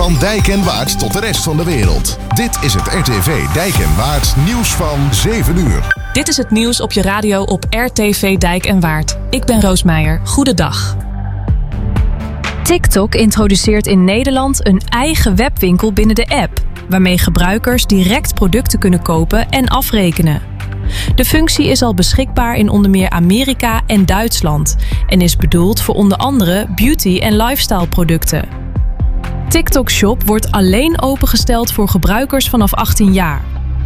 Van Dijk en Waard tot de rest van de wereld. Dit is het RTV Dijk en Waard nieuws van 7 uur. Dit is het nieuws op je radio op RTV Dijk en Waard. Ik ben Roos Meijer. Goedendag. TikTok introduceert in Nederland een eigen webwinkel binnen de app, waarmee gebruikers direct producten kunnen kopen en afrekenen. De functie is al beschikbaar in onder meer Amerika en Duitsland en is bedoeld voor onder andere beauty- en lifestyle producten. TikTok Shop wordt alleen opengesteld voor gebruikers vanaf 18 jaar.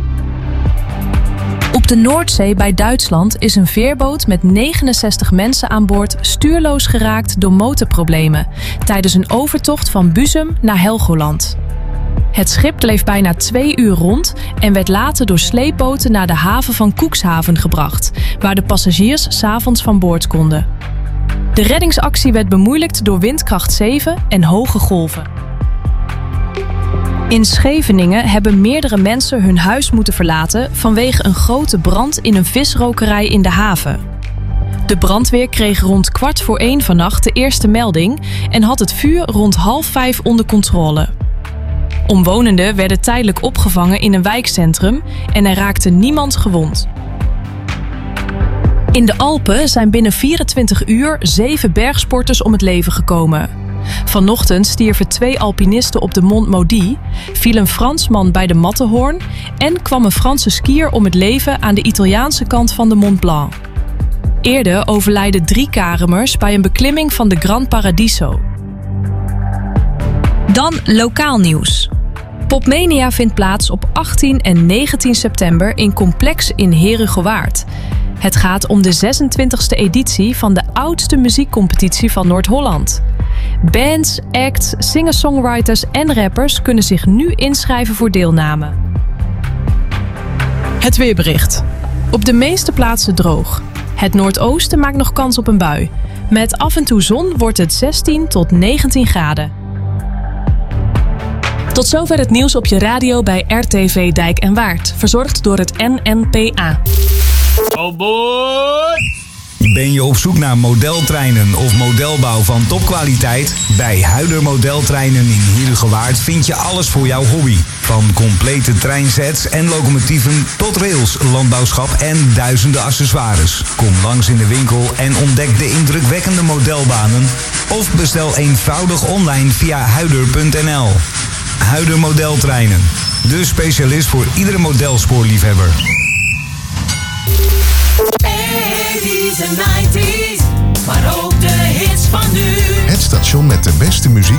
Op de Noordzee bij Duitsland is een veerboot met 69 mensen aan boord stuurloos geraakt door motorproblemen tijdens een overtocht van Buzum naar Helgoland. Het schip bleef bijna 2 uur rond en werd later door sleepboten naar de haven van Cuxhaven gebracht, waar de passagiers 's avonds van boord konden. De reddingsactie werd bemoeilijkt door windkracht 7 en hoge golven. In Scheveningen hebben meerdere mensen hun huis moeten verlaten vanwege een grote brand in een visrokerij in de haven. De brandweer kreeg rond 1:15 vannacht de eerste melding en had het vuur rond 4:30 onder controle. Omwonenden werden tijdelijk opgevangen in een wijkcentrum en er raakte niemand gewond. In de Alpen zijn binnen 24 uur 7 bergsporters om het leven gekomen. Vanochtend stierven 2 alpinisten op de Mont Maudit, viel een Fransman bij de Matterhorn en kwam een Franse skier om het leven aan de Italiaanse kant van de Mont Blanc. Eerder overlijden 3 Karemers bij een beklimming van de Gran Paradiso. Dan lokaal nieuws. Popmania vindt plaats op 18 en 19 september in Complex in Herugewaard. Het gaat om de 26e editie van de oudste muziekcompetitie van Noord-Holland. Bands, acts, singer-songwriters en rappers kunnen zich nu inschrijven voor deelname. Het weerbericht. Op de meeste plaatsen droog. Het noordoosten maakt nog kans op een bui. Met af en toe zon wordt het 16 tot 19 graden. Tot zover het nieuws op je radio bij RTV Dijk en Waard. Verzorgd door het NNPA. Oh boy! Ben je op zoek naar modeltreinen of modelbouw van topkwaliteit? Bij Huider Modeltreinen in Herugewaard vind je alles voor jouw hobby. Van complete treinsets en locomotieven tot rails, landbouwschap en duizenden accessoires. Kom langs in de winkel en ontdek de indrukwekkende modelbanen. Of bestel eenvoudig online via huider.nl. Huider Modeltreinen. De specialist voor iedere modelspoorliefhebber. 80's en 90's, maar ook de hits van nu. Het station met de beste muziek